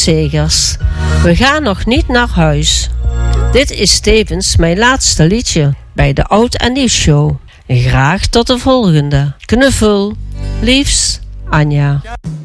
Segers. We gaan nog niet naar huis. Dit is tevens mijn laatste liedje bij de Oud en Nieuw Show. Graag tot de volgende. Knuffel. Liefs, Anja.